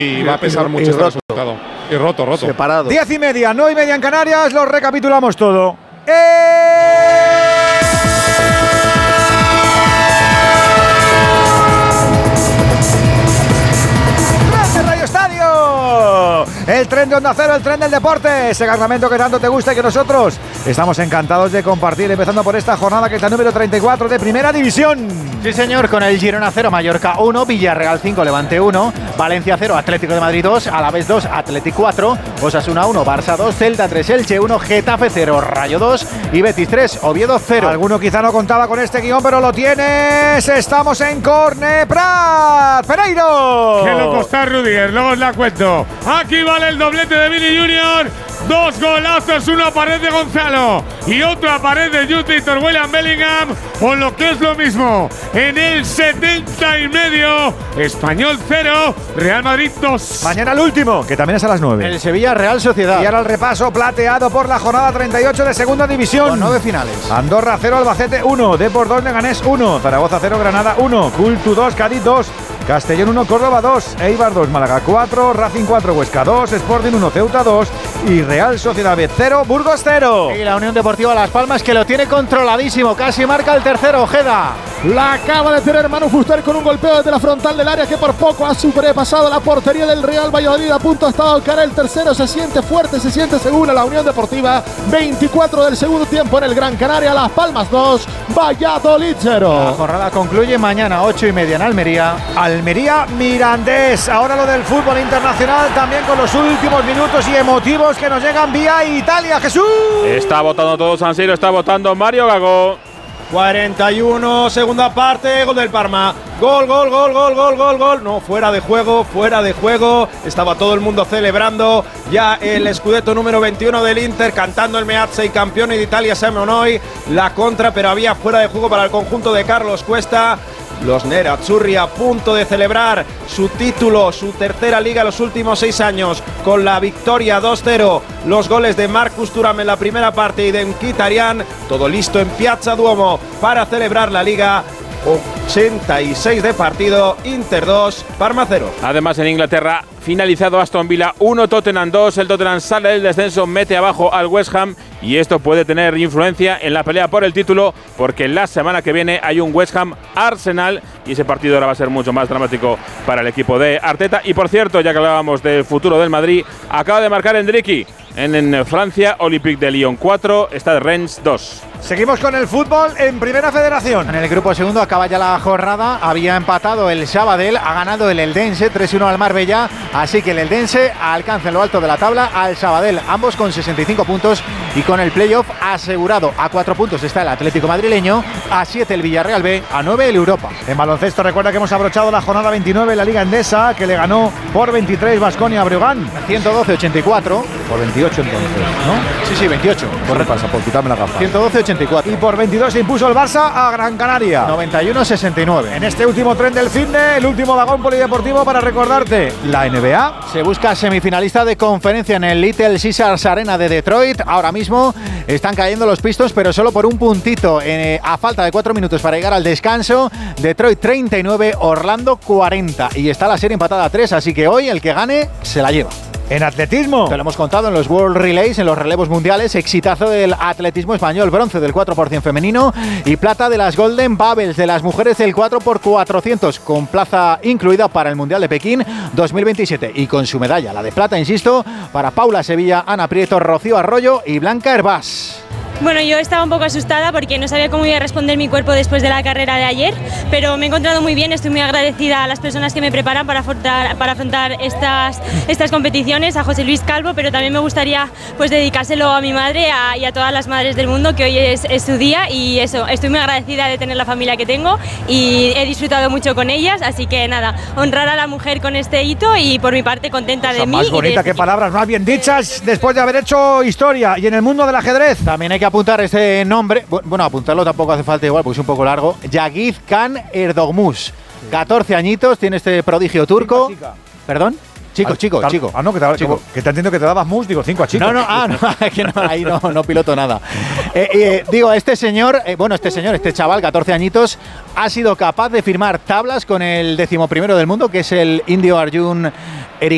y va a pesar mucho este resultado. Y roto. Separado. 10:30, 9:30 en Canarias, lo recapitulamos todo. Radio Estadio, el tren de Onda Cero, el tren del deporte, ese cargamento que tanto te gusta y que nosotros estamos encantados de compartir, empezando por esta jornada que es la número 34 de Primera División. Sí, señor, con el Girona 0, Mallorca 1, Villarreal 5, Levante 1, Valencia 0, Atlético de Madrid 2, Alavés 2, Athletic 4, Osasuna 1, Barça 2, Celta 3, Elche 1, Getafe 0, Rayo 2 y Betis 3, Oviedo 0. Alguno quizá no contaba con este guión, pero lo tienes. Estamos en Corne Prat. Pereiro. Qué loco está Rudiger, luego os la cuento. Aquí vale el doblete de Vini Junior. 2 golazos, una pared de Gonzalo y otra pared de Jude William Bellingham, o lo que es lo mismo, en el 70+, Español 0, Real Madrid 2. Mañana el último, que también es a las 9. El Sevilla Real Sociedad. Y ahora el repaso plateado por la jornada 38 de Segunda División. Con 9 finales. Andorra 0, Albacete 1, Depor 2, Leganés 1, Zaragoza 0, Granada 1, Cultu 2, Cádiz 2, Castellón 1, Córdoba 2, Eibar 2, Málaga 4, Racing 4, Huesca 2, Sporting 1, Ceuta 2 y Real Sociedad B 0, Burgos 0. Y la Unión Deportiva Las Palmas, que lo tiene controladísimo, casi marca el tercero, Ojeda. La acaba de tener Manu Fuster con un golpeo desde la frontal del área que por poco ha sobrepasado la portería del Real Valladolid. A punto ha estado el cara el tercero, se siente fuerte, se siente segura la Unión Deportiva. 24 del segundo tiempo en el Gran Canaria, Las Palmas 2, Valladolid 0. La jornada concluye mañana 8:30 en Almería. Almería Mirandés. Ahora lo del fútbol internacional también con los últimos minutos y emotivos que nos llegan vía Italia. Jesús. Está votando todo San Siro, está votando Mario Gago. 41, segunda parte, gol del Parma. Gol. No, fuera de juego. Estaba todo el mundo celebrando ya el Scudetto número 21 del Inter, cantando el Meazza y campeone de Italia, siamo noi. La contra, pero había fuera de juego para el conjunto de Carlos Cuesta. Los Nerazzurri a punto de celebrar su título, su tercera liga en los últimos 6 años, con la victoria 2-0. Los goles de Marcus Thuram en la primera parte y de Mkhitaryan. Todo listo en Piazza Duomo para celebrar la liga. 86 de partido, Inter 2, Parma 0. Además, en Inglaterra, finalizado Aston Villa 1, Tottenham 2. El Tottenham sale del descenso, mete abajo al West Ham y esto puede tener influencia en la pelea por el título, porque la semana que viene hay un West Ham Arsenal y ese partido ahora va a ser mucho más dramático para el equipo de Arteta. Y por cierto, ya que hablábamos del futuro del Madrid, acaba de marcar Endricky en Francia, Olympique de Lyon 4, Stade Rennes 2. Seguimos con el fútbol en Primera Federación. En el grupo segundo acaba ya la jornada. Había empatado el Sabadell, ha ganado el Eldense 3-1 al Marbella. Así que el Eldense alcanza en lo alto de la tabla al Sabadell, ambos con 65 puntos y con el playoff asegurado. A 4 puntos está el Atlético madrileño, a 7 el Villarreal B, a 9 el Europa. En baloncesto recuerda que hemos abrochado la jornada 29 en la Liga Endesa, que le ganó por 23 Baskonia a Breogán. 112-84. Por 28 entonces, ¿no? Sí, 28. ¿Qué pasa? Por quitarme la gafa. 112-84. Y por 22 se impuso el Barça a Gran Canaria. 91-69. En este último tren del finde, el último vagón polideportivo para recordarte, la NBA. Se busca semifinalista de conferencia en el Little Caesars Arena de Detroit. Ahora mismo están cayendo los Pistons, pero solo por un puntito. A falta de 4 minutos para llegar al descanso. Detroit 39, Orlando 40. Y está la serie empatada a 3, así que hoy el que gane se la lleva. En atletismo. Te lo hemos contado en los World Relays, en los relevos mundiales. Exitazo del atletismo español. Bronce del 4x100 femenino y plata de las Golden Bubbles de las mujeres del 4x400, con plaza incluida para el Mundial de Pekín 2027. Y con su medalla, la de plata, insisto, para Paula Sevilla, Ana Prieto, Rocío Arroyo y Blanca Hervás. Bueno, yo estaba un poco asustada porque no sabía cómo iba a responder mi cuerpo después de la carrera de ayer, pero me he encontrado muy bien, estoy muy agradecida a las personas que me preparan para afrontar estas competiciones, a José Luis Calvo, pero también me gustaría pues dedicárselo a mi madre y a todas las madres del mundo, que hoy es su día, y eso, estoy muy agradecida de tener la familia que tengo y he disfrutado mucho con ellas, así que nada, honrar a la mujer con este hito y por mi parte contenta de mí. Más bonita, qué palabras más bien dichas después de haber hecho historia. Y en el mundo del ajedrez también hay que apuntar este nombre, bueno, apuntarlo tampoco hace falta igual, porque es un poco largo. Yagiz Khan Erdogmuz, 14 añitos, tiene este prodigio turco. Chica. ¿Perdón? Chico. Ah, no, que te entiendo que te dabas mus, digo 5 a chico. No, que no, ahí no piloto nada. Digo, este chaval, 14 añitos, ha sido capaz de firmar tablas con el 11º del mundo, que es el indio Arjun